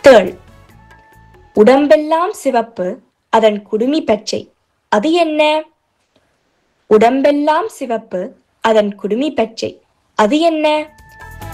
தேள். உடம்பெல்லாம் சிவப்பு, அதன் குடுமி பச்சை, அது என்ன? உடம்பெல்லாம் சிவப்பு, அதன் குடுமி பச்சை, அது என்ன?